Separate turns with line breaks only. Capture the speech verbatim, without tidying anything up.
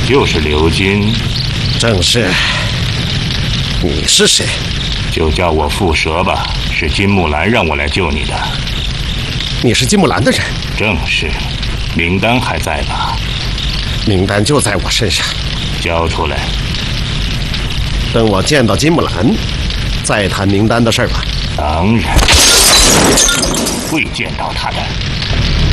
就是刘金。
正是。你是谁？
就叫我蝮蛇吧。是金木兰让我来救你的。
你是金木兰的人？
正是。名单还在吧？
名单就在我身上。
交出来。
等我见到金木兰，再谈名单的事吧。
当然会见到他的。